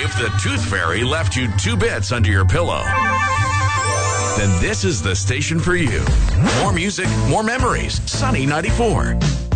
If the Tooth Fairy left you 2 bits under your pillow, then this is the station for you. More music, more memories. Sunny 94.